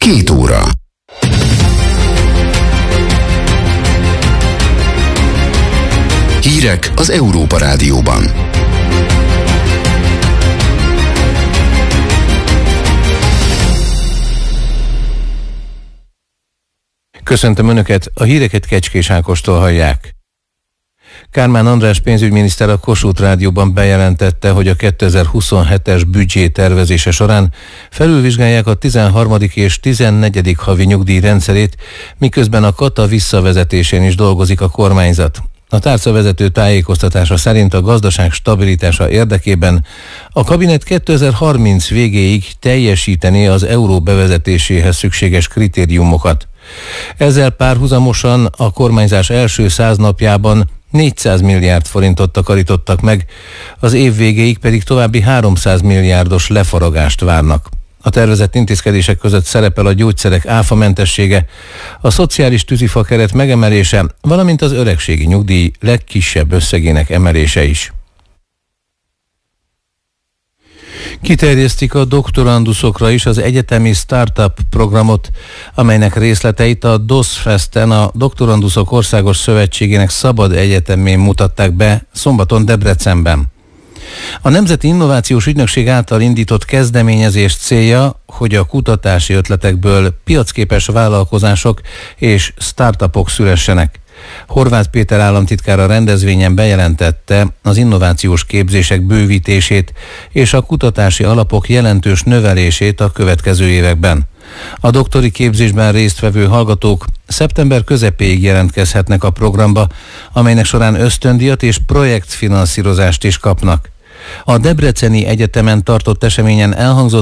2 óra. Hírek az Európa Rádióban. Köszöntöm Önöket, a híreket Kecskés Ákostól hallják. Kármán András pénzügyminiszter a Kossuth Rádióban bejelentette, hogy a 2027-es büdzsé tervezése során felülvizsgálják a 13. és 14. havi nyugdíjrendszerét, miközben a kata visszavezetésén is dolgozik a kormányzat. A tárcavezető tájékoztatása szerint a gazdaság stabilitása érdekében a kabinet 2030 végéig teljesítené az euró bevezetéséhez szükséges kritériumokat. Ezzel párhuzamosan a kormányzás első 100 napjában 400 milliárd forintot takarítottak meg, az év végéig pedig további 300 milliárdos lefaragást várnak. A tervezett intézkedések között szerepel a gyógyszerek áfamentessége, a szociális tűzifakeret megemelése, valamint az öregségi nyugdíj legkisebb összegének emelése is. Kiterjesztik a doktoranduszokra is az egyetemi startup programot, amelynek részleteit a DOSZ-festen, a Doktoranduszok Országos Szövetségének szabad egyetemén mutatták be szombaton Debrecenben. A Nemzeti Innovációs Ügynökség által indított kezdeményezés célja, hogy a kutatási ötletekből piacképes vállalkozások és startupok szülessenek. Horváth Péter államtitkár a rendezvényen bejelentette az innovációs képzések bővítését és a kutatási alapok jelentős növelését a következő években. A doktori képzésben résztvevő hallgatók szeptember közepéig jelentkezhetnek a programba, amelynek során ösztöndíjat és projektfinanszírozást is kapnak. A Debreceni Egyetemen tartott eseményen elhangzott